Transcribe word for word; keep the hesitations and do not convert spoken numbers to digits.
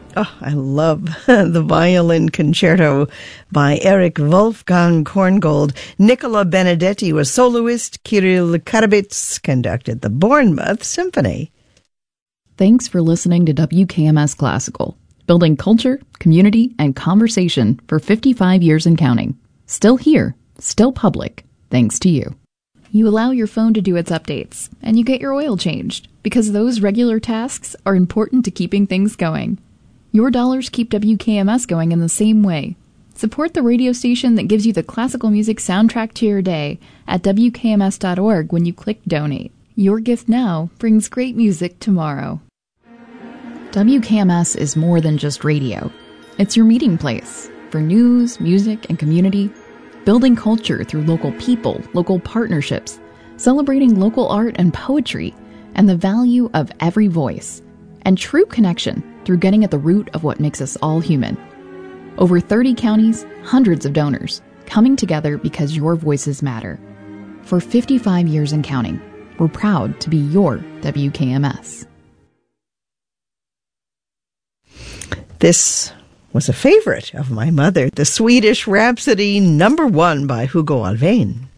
Oh, I love the Violin Concerto by Eric Wolfgang Korngold. Nicola Benedetti was soloist. Kirill Karabits conducted the Bournemouth Symphony. Thanks for listening to W K M S Classical, building culture, community, and conversation for fifty-five years and counting. Still here, still public, thanks to you. You allow your phone to do its updates, and you get your oil changed, because those regular tasks are important to keeping things going. Your dollars keep W K M S going in the same way. Support the radio station that gives you the classical music soundtrack to your day at W K M S dot org when you click Donate. Your gift now brings great music tomorrow. W K M S is more than just radio. It's your meeting place for news, music, and community, building culture through local people, local partnerships, celebrating local art and poetry, and the value of every voice, and true connection through getting at the root of what makes us all human. Over thirty counties, hundreds of donors, coming together because your voices matter. For fifty-five years and counting, we're proud to be your W K M S. This was a favorite of my mother, the Swedish Rhapsody number one by Hugo Alfvén.